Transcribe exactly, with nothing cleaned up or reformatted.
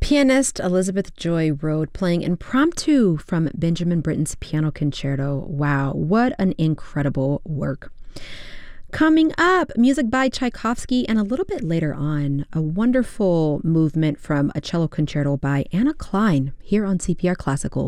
Pianist Elizabeth Joy Road playing Impromptu from Benjamin Britten's Piano Concerto. Wow, what an incredible work. Coming up, music by Tchaikovsky, and a little bit later on, a wonderful movement from a cello concerto by Anna Klein here on C P R Classical.